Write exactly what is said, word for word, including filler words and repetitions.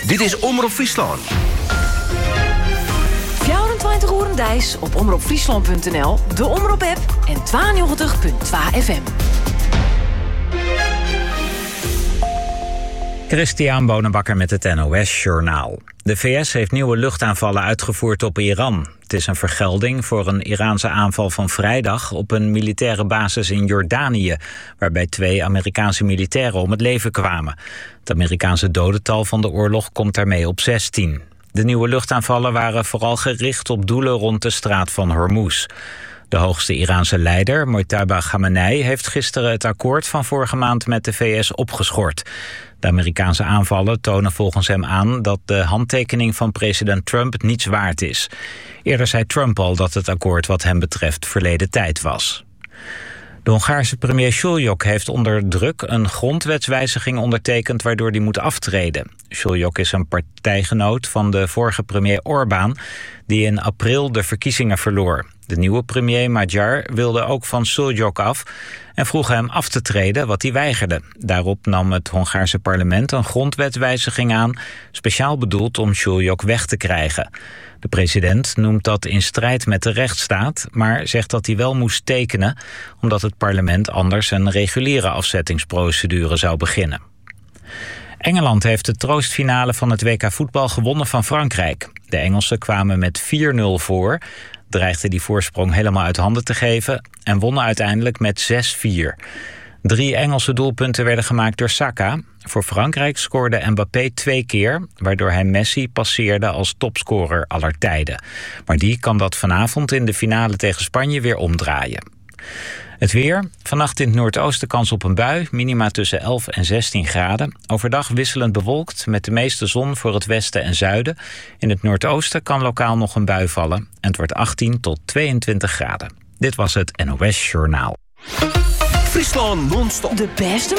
Dit is Omroep Friesland. vierentwintig uur en dais op omroep friesland punt n l, de Omroep-app en tweeënnegentig komma twee F M. Christian Bonenbakker met het N O S-journaal. De V S heeft nieuwe luchtaanvallen uitgevoerd op Iran. Het is een vergelding voor een Iraanse aanval van vrijdag op een militaire basis in Jordanië, waarbij twee Amerikaanse militairen om het leven kwamen. Het Amerikaanse dodental van de oorlog komt daarmee op zestien. De nieuwe luchtaanvallen waren vooral gericht op doelen rond de straat van Hormuz. De hoogste Iraanse leider, Mojtaba Khamenei, heeft gisteren het akkoord van vorige maand met de V S opgeschort. De Amerikaanse aanvallen tonen volgens hem aan dat de handtekening van president Trump niets waard is. Eerder zei Trump al dat het akkoord wat hem betreft verleden tijd was. De Hongaarse premier Šuljok heeft onder druk een grondwetswijziging ondertekend waardoor hij moet aftreden. Šuljok is een partijgenoot van de vorige premier Orbán, die in april de verkiezingen verloor. De nieuwe premier Magyar wilde ook van Šuljok af en vroeg hem af te treden, wat hij weigerde. Daarop nam het Hongaarse parlement een grondwetswijziging aan, speciaal bedoeld om Šuljok weg te krijgen. De president noemt dat in strijd met de rechtsstaat, maar zegt dat hij wel moest tekenen, omdat het parlement anders een reguliere afzettingsprocedure zou beginnen. Engeland heeft de troostfinale van het W K voetbal gewonnen van Frankrijk. De Engelsen kwamen met vier nul voor, dreigden die voorsprong helemaal uit handen te geven en wonnen uiteindelijk met zes vier. Drie Engelse doelpunten werden gemaakt door Saka. Voor Frankrijk scoorde Mbappé twee keer, waardoor hij Messi passeerde als topscorer aller tijden. Maar die kan dat vanavond in de finale tegen Spanje weer omdraaien. Het weer. Vannacht in het noordoosten kans op een bui. Minima tussen elf en zestien graden. Overdag wisselend bewolkt met de meeste zon voor het westen en zuiden. In het noordoosten kan lokaal nog een bui vallen. En het wordt achttien tot tweeëntwintig graden. Dit was het N O S Journaal. Friesland non-stop. De beste